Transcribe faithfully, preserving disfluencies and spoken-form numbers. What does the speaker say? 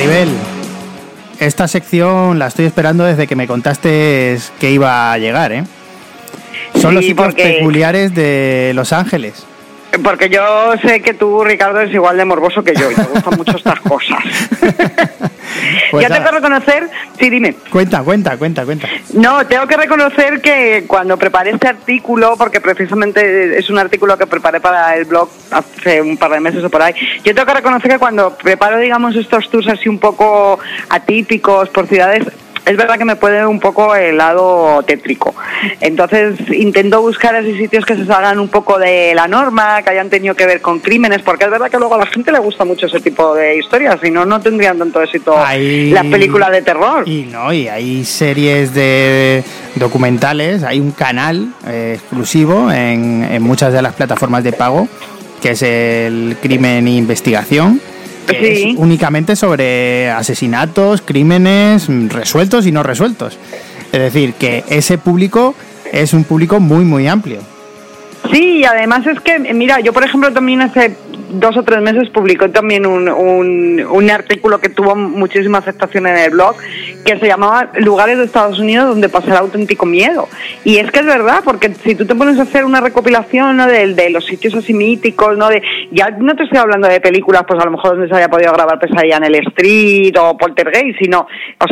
Maribel, esta sección la estoy esperando desde que me contaste que iba a llegar, ¿eh? Son sí, los sitios porque... peculiares de Los Ángeles. Porque yo sé que tú, Ricardo, es igual de morboso que yo y te gustan mucho estas cosas. Pues ya nada. Tengo que reconocer... Sí, dime. Cuenta, cuenta, cuenta, cuenta. No, tengo que reconocer que cuando preparé este artículo, porque precisamente es un artículo que preparé para el blog hace un par de meses o por ahí, yo tengo que reconocer que cuando preparo, digamos, estos tours así un poco atípicos por ciudades... Es verdad que me puede un poco el lado tétrico. Entonces intento buscar así sitios que se salgan un poco de la norma, que hayan tenido que ver con crímenes, porque es verdad que luego a la gente le gusta mucho ese tipo de historias, si no, no tendrían tanto éxito hay... las películas de terror. Y no, y hay series de documentales, hay un canal eh, exclusivo en, en muchas de las plataformas de pago, que es el Crimen e Investigación, que sí. es únicamente sobre asesinatos, crímenes resueltos y no resueltos. Es decir, que ese público es un público muy, muy amplio. Sí, y además es que, mira, yo por ejemplo también hace dos o tres meses publicó también un, un, un artículo que tuvo muchísima aceptación en el blog, que se llamaba Lugares de Estados Unidos donde pasará auténtico miedo. Y es que es verdad, porque si tú te pones a hacer una recopilación, ¿no?, de, de los sitios así míticos, ¿no?, de, ya no te estoy hablando de películas, pues a lo mejor donde se haya podido grabar Pesadilla en el Street o Poltergeist, sino, o